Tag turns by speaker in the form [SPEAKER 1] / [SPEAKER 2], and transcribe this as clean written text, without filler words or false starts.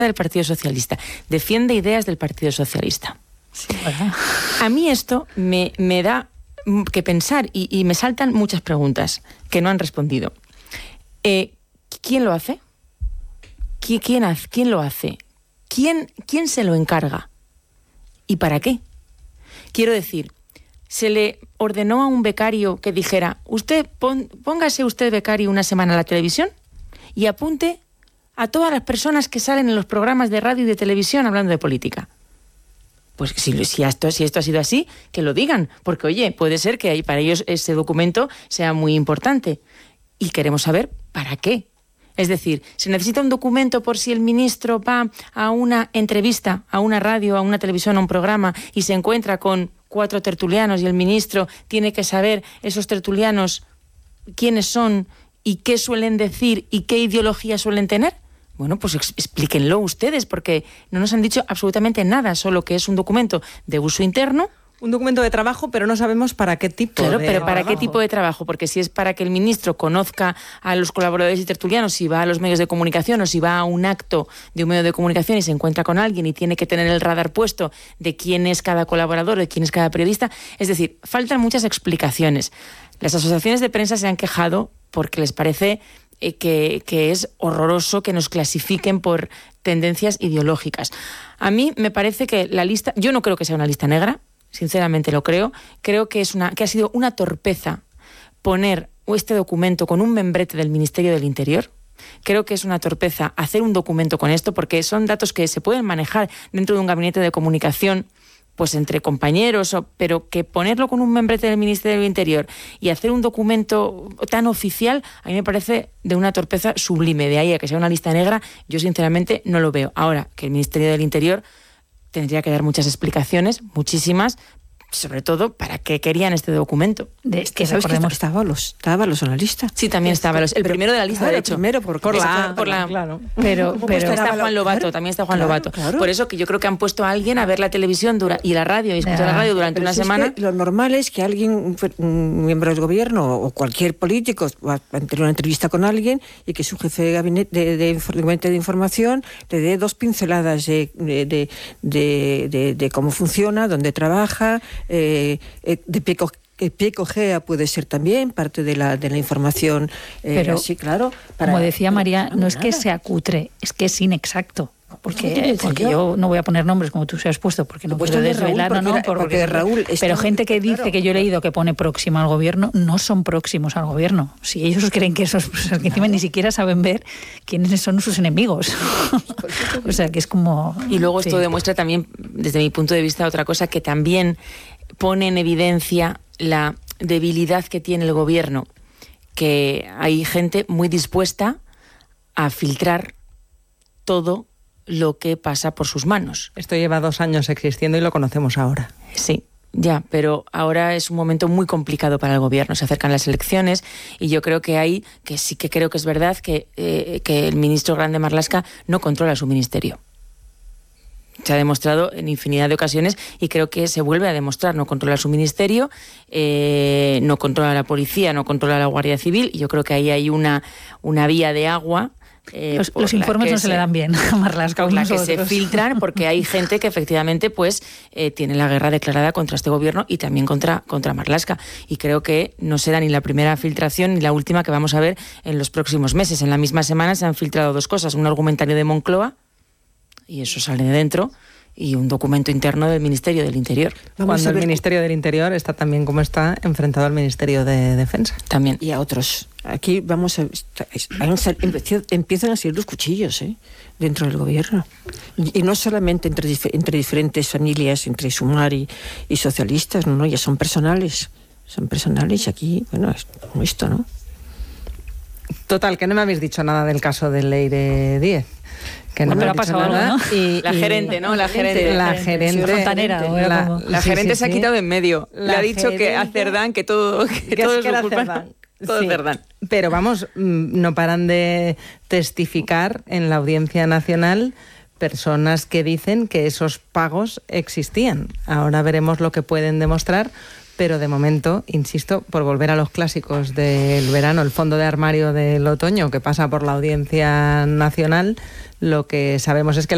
[SPEAKER 1] del Partido Socialista, defiende ideas del Partido Socialista.
[SPEAKER 2] Sí, ¿verdad?
[SPEAKER 1] A mí esto me da que pensar y me saltan muchas preguntas que no han respondido. ¿Quién lo hace? ¿Quién lo hace? ¿Quién se lo encarga? ¿Y para qué? Quiero decir, se le ordenó a un becario que dijera, póngase usted becario una semana a la televisión y apunte a todas las personas que salen en los programas de radio y de televisión hablando de política. Pues si esto ha sido así, que lo digan, porque oye, puede ser que para ellos ese documento sea muy importante y queremos saber para qué. Es decir, se necesita un documento por si el ministro va a una entrevista, a una radio, a una televisión, a un programa y se encuentra con 4 tertulianos y el ministro tiene que saber esos tertulianos quiénes son y qué suelen decir y qué ideología suelen tener. Bueno, pues explíquenlo ustedes, porque no nos han dicho absolutamente nada, solo que es un documento de uso interno.
[SPEAKER 3] Un documento de trabajo, pero no sabemos para qué tipo
[SPEAKER 1] Claro,
[SPEAKER 3] de
[SPEAKER 1] pero ¿para
[SPEAKER 3] trabajo?
[SPEAKER 1] qué tipo de trabajo? Porque si es para que el ministro conozca a los colaboradores y tertulianos, si va a los medios de comunicación o si va a un acto de un medio de comunicación y se encuentra con alguien y tiene que tener el radar puesto de quién es cada colaborador, de quién es cada periodista. Es decir, faltan muchas explicaciones. Las asociaciones de prensa se han quejado porque les parece que es horroroso que nos clasifiquen por tendencias ideológicas. A mí me parece que la lista, yo no creo que sea una lista negra, sinceramente lo creo que ha sido una torpeza poner este documento con un membrete del Ministerio del Interior. Creo que es una torpeza hacer un documento con esto, porque son datos que se pueden manejar dentro de un gabinete de comunicación, pues entre compañeros, pero que ponerlo con un membrete del Ministerio del Interior y hacer un documento tan oficial, a mí me parece de una torpeza sublime. De ahí a que sea una lista negra, yo sinceramente no lo veo. Ahora, que el Ministerio del Interior tendría que dar muchas explicaciones, muchísimas, sobre todo para qué querían este documento.
[SPEAKER 2] Es que sabes que estaba los en la lista.
[SPEAKER 1] Sí, también estaba el primero de la lista,
[SPEAKER 2] claro,
[SPEAKER 1] de hecho.
[SPEAKER 2] Primero
[SPEAKER 3] Claro.
[SPEAKER 2] Pero
[SPEAKER 1] está Juan Lobato, también está Juan Lobato.
[SPEAKER 2] Claro.
[SPEAKER 1] Por eso que yo creo que han puesto a alguien a ver la televisión y la radio y escuchar la radio durante una semana.
[SPEAKER 2] Es que lo normal es que alguien, un miembro del gobierno o cualquier político, va a tener una entrevista con alguien y que su jefe de gabinete de información le dé 2 pinceladas de cómo funciona, dónde trabaja, de pie cojea puede ser también parte de la información.
[SPEAKER 4] Pero,
[SPEAKER 2] sí, claro.
[SPEAKER 4] Como decía María, no es que sea cutre, es que es inexacto. Porque yo no voy a poner nombres como tú se has puesto, porque no puedo desvelar,
[SPEAKER 2] porque Raúl
[SPEAKER 4] pero gente que dice que yo he leído que pone próximo al gobierno, no son próximos al gobierno. Si ellos creen que esos, que encima ni siquiera saben ver quiénes son sus enemigos. O sea, que es como...
[SPEAKER 1] Y luego esto demuestra también, desde mi punto de vista, otra cosa que también pone en evidencia la debilidad que tiene el gobierno, que hay gente muy dispuesta a filtrar todo lo que pasa por sus manos.
[SPEAKER 3] Esto lleva 2 años existiendo y lo conocemos ahora.
[SPEAKER 1] Sí, ya, pero ahora es un momento muy complicado para el gobierno. Se acercan las elecciones y yo creo que sí que creo que es verdad que el ministro Grande Marlaska no controla su ministerio. Se ha demostrado en infinidad de ocasiones y creo que se vuelve a demostrar. No controla su ministerio, no controla la policía, no controla la Guardia Civil, y yo creo que ahí hay una vía de agua.
[SPEAKER 4] Los informes no se le dan bien a Marlaska.
[SPEAKER 1] Por la que se filtran, porque hay gente que efectivamente tiene la guerra declarada contra este gobierno y también contra Marlaska. Y creo que no será ni la primera filtración ni la última que vamos a ver en los próximos meses. En la misma semana se han filtrado 2 cosas: un argumentario de Moncloa, y eso sale de dentro, y un documento interno del Ministerio del Interior.
[SPEAKER 3] Cuando el Ministerio del Interior está también como está enfrentado al Ministerio de Defensa.
[SPEAKER 1] También.
[SPEAKER 2] Y a otros. Aquí empiezan a salir los cuchillos dentro del gobierno. Y no solamente entre diferentes familias, entre Sumar y socialistas, no, ya son personales. Son personales y aquí, bueno, es como esto, ¿no?
[SPEAKER 3] Total, que no me habéis dicho nada del caso de Leire Díez. Que no me ha pasado nada.
[SPEAKER 1] ¿No? Y la gerente, ¿no? La gerente.
[SPEAKER 3] La gerente.
[SPEAKER 1] La gerente se ha quitado en medio. Le ha dicho que a Cerdán que todo es su culpa. Todo es Cerdán.
[SPEAKER 3] Pero vamos, no paran de testificar en la Audiencia Nacional personas que dicen que esos pagos existían. Ahora veremos lo que pueden demostrar. Pero de momento, insisto, por volver a los clásicos del verano, el fondo de armario del otoño que pasa por la Audiencia Nacional, lo que sabemos es que